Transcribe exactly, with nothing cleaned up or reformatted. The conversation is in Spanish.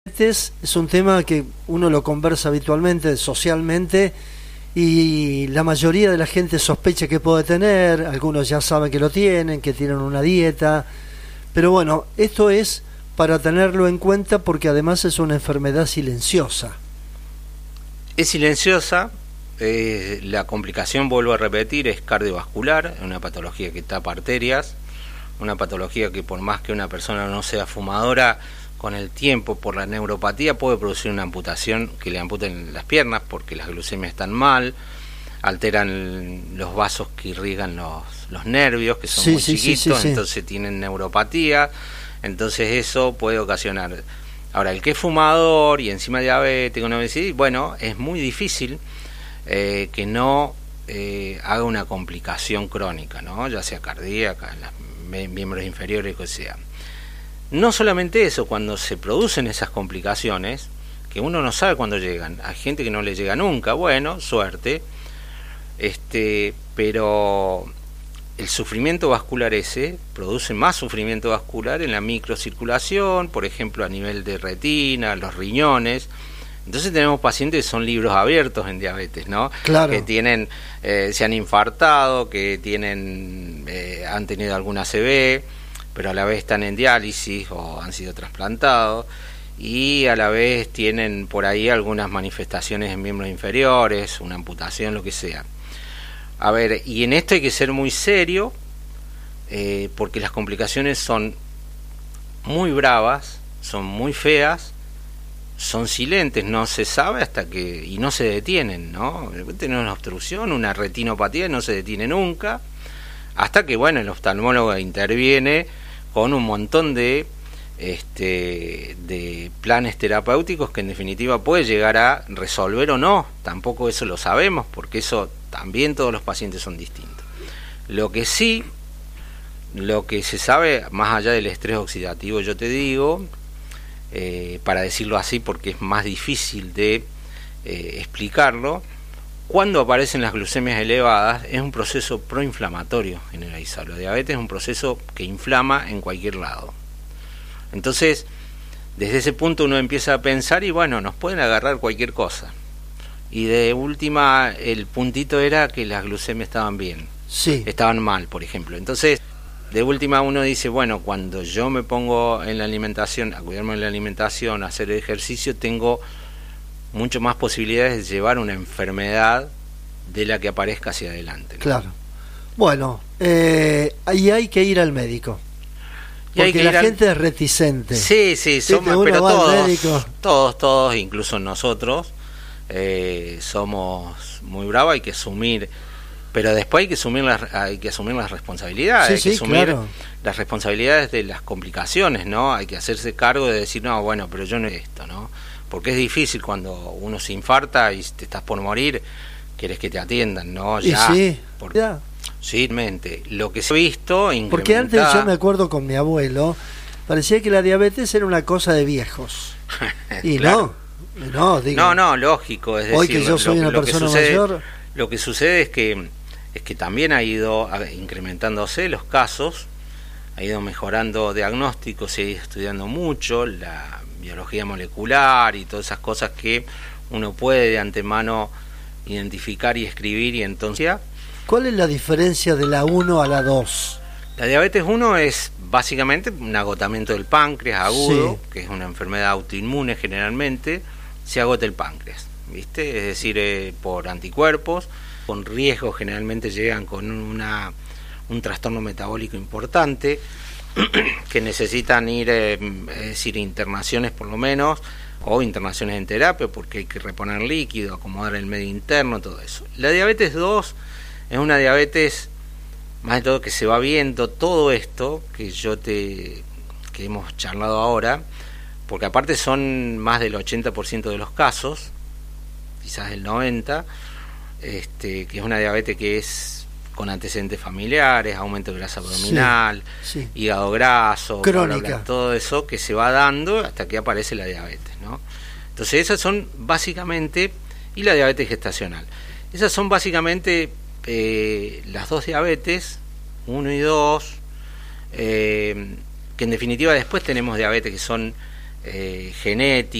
Es un tema que uno lo conversa habitualmente, socialmente, y la mayoría de la gente sospecha que puede tener, algunos ya saben que lo tienen, que tienen una dieta, pero bueno, esto es para tenerlo en cuenta porque además es una enfermedad silenciosa. Es silenciosa, eh, la complicación, vuelvo a repetir, es cardiovascular, es una patología que tapa arterias, una patología que por más que una persona no sea fumadora, con el tiempo, por la neuropatía, puede producir una amputación, que le amputen las piernas porque las glucemias están mal, alteran los vasos que irrigan los, los nervios, que son sí, muy sí, chiquitos, sí, sí, sí. Entonces tienen neuropatía, entonces eso puede ocasionar. Ahora, el que es fumador y encima diabético, no decir, bueno, es muy difícil eh, que no eh, haga una complicación crónica, ¿no? Ya sea cardíaca, en los miembros inferiores, que sea. No solamente eso, cuando se producen esas complicaciones, que uno no sabe cuándo llegan, hay gente que no le llega nunca, bueno, suerte, este, pero el sufrimiento vascular ese produce más sufrimiento vascular en la microcirculación, por ejemplo a nivel de retina, los riñones. Entonces tenemos pacientes que son libros abiertos en diabetes, ¿no? Claro. Que tienen, eh, se han infartado, que tienen, eh, han tenido alguna A C V, pero a la vez están en diálisis o han sido trasplantados y a la vez tienen por ahí algunas manifestaciones en miembros inferiores, una amputación, lo que sea. A ver, y en esto hay que ser muy serio eh, porque las complicaciones son muy bravas, son muy feas, son silentes, no se sabe hasta que, y no se detienen, ¿no? De repente tiene una obstrucción, una retinopatía, no se detiene nunca, hasta que, bueno, el oftalmólogo interviene con un montón de este de planes terapéuticos que en definitiva puede llegar a resolver o no, tampoco eso lo sabemos, porque eso también todos los pacientes son distintos. Lo que sí, lo que se sabe, más allá del estrés oxidativo, yo te digo, eh, para decirlo así porque es más difícil de eh, explicarlo, cuando aparecen las glucemias elevadas es un proceso proinflamatorio generalizado. La diabetes es un proceso que inflama en cualquier lado. Entonces, desde ese punto uno empieza a pensar y bueno, nos pueden agarrar cualquier cosa. Y de última, el puntito era que las glucemias estaban bien, sí. Estaban mal, por ejemplo. Entonces, de última uno dice, bueno, cuando yo me pongo en la alimentación, a cuidarme de la alimentación, a hacer ejercicio, tengo mucho más posibilidades de llevar una enfermedad de la que aparezca hacia adelante, ¿no? Claro. Bueno, eh, ahí hay que ir al médico. Porque hay que la gente al... es reticente. Sí, sí, somos, pero todos, todos, todos, incluso nosotros, eh, somos muy bravos, hay que asumir, pero después hay que asumir las, hay que asumir las responsabilidades, sí, hay que sí, asumir claro. las responsabilidades de las complicaciones, ¿no? Hay que hacerse cargo de decir, no, bueno, pero yo no es esto, ¿no? Porque es difícil cuando uno se infarta y te estás por morir, querés que te atiendan, ¿no? Ya, y sí, por... ya. Sí, mente. Lo que se ha visto incrementa... Porque antes yo me acuerdo con mi abuelo, parecía que la diabetes era una cosa de viejos. Y claro. no, no, digo, no, no, lógico. Es decir, hoy que yo soy lo, una lo persona sucede, mayor... Lo que sucede es que, es que también ha ido incrementándose los casos, ha ido mejorando diagnósticos, se ha ido estudiando mucho la biología molecular y todas esas cosas que uno puede de antemano identificar y escribir y entonces... ¿Cuál es la diferencia de la uno a la dos? La diabetes uno es básicamente un agotamiento del páncreas agudo, sí. que es una enfermedad autoinmune generalmente, se agota el páncreas, ¿viste? Es decir, eh, por anticuerpos, con riesgo generalmente llegan con una, un trastorno metabólico importante, que necesitan ir, eh, es decir, internaciones por lo menos, o internaciones en terapia, porque hay que reponer líquido, acomodar el medio interno, todo eso. La diabetes dos es una diabetes, más de todo, que se va viendo todo esto que yo te que hemos charlado ahora, porque aparte son más del ochenta por ciento de los casos, quizás el noventa por ciento, este, que es una diabetes que es con antecedentes familiares, aumento de grasa abdominal, sí, sí. hígado graso, crónica, bla, bla, bla, todo eso que se va dando hasta que aparece la diabetes, ¿no? Entonces esas son básicamente, y la diabetes gestacional, esas son básicamente eh, las dos diabetes, uno y dos, eh, que en definitiva después tenemos diabetes que son eh, genéticas,